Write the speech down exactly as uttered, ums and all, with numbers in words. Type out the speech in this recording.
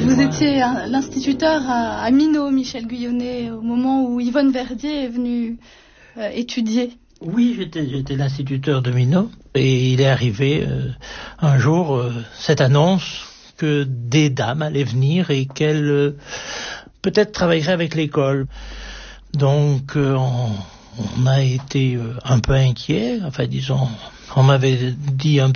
Vous étiez un, l'instituteur à, à Minot, Michel Guyonnet, au moment où Yvonne Verdier est venue euh, étudier. Oui, j'étais, j'étais l'instituteur de Minot et il est arrivé euh, un jour euh, cette annonce que des dames allaient venir et qu'elles euh, peut-être travailleraient avec l'école. Donc euh, on, on a été euh, un peu inquiets, enfin disons, on m'avait dit un